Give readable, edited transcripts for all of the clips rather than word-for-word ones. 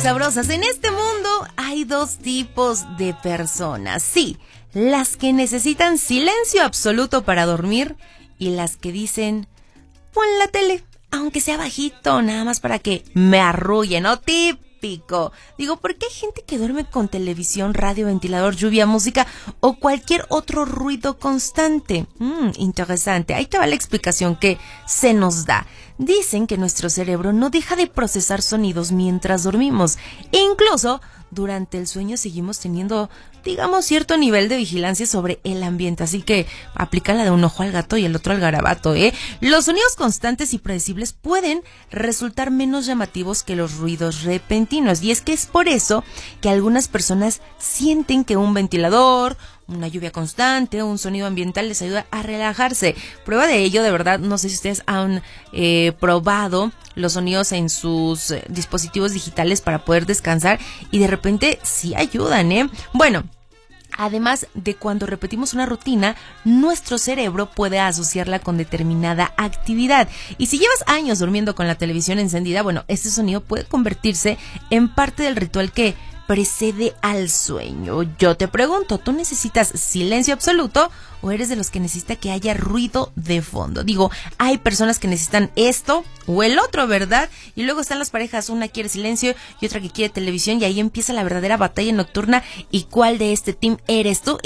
sabrosas, en este mundo hay dos tipos de personas. Sí, las que necesitan silencio absoluto para dormir y las que dicen, pon la tele, aunque sea bajito, nada más para que me arrulle, ¿no? Típico. Digo, ¿por qué hay gente que duerme con televisión, radio, ventilador, lluvia, música o cualquier otro ruido constante? Interesante. Ahí te va la explicación que se nos da. Dicen que nuestro cerebro no deja de procesar sonidos mientras dormimos. Incluso durante el sueño seguimos teniendo, digamos, cierto nivel de vigilancia sobre el ambiente. Así que aplica la de un ojo al gato y el otro al garabato, ¿eh? Los sonidos constantes y predecibles pueden resultar menos llamativos que los ruidos repentinos. Y es que es por eso que algunas personas sienten que un ventilador, una lluvia constante, un sonido ambiental les ayuda a relajarse. Prueba de ello, de verdad, no sé si ustedes han probado los sonidos en sus dispositivos digitales para poder descansar y de repente sí ayudan, ¿eh? Bueno, además de cuando repetimos una rutina, nuestro cerebro puede asociarla con determinada actividad. Y si llevas años durmiendo con la televisión encendida, bueno, este sonido puede convertirse en parte del ritual que precede al sueño. Yo te pregunto, ¿tú necesitas silencio absoluto o eres de los que necesita que haya ruido de fondo? Digo, hay personas que necesitan esto o el otro, ¿verdad? Y luego están las parejas, una quiere silencio y otra que quiere televisión, y ahí empieza la verdadera batalla nocturna. ¿Y cuál de este team eres tú?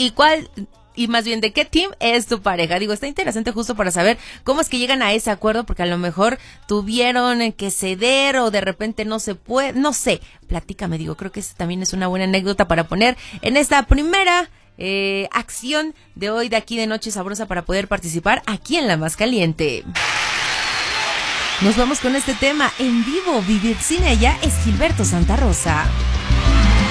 Y más bien, ¿de qué team es tu pareja? Digo, está interesante justo para saber cómo es que llegan a ese acuerdo, porque a lo mejor tuvieron que ceder o de repente no se puede, no sé. Platícame, digo, creo que esta también es una buena anécdota para poner en esta primera acción de hoy de aquí de Noche Sabrosa para poder participar aquí en La Más Caliente. Nos vamos con este tema en vivo. Vivir sin ella es Gilberto Santa Rosa.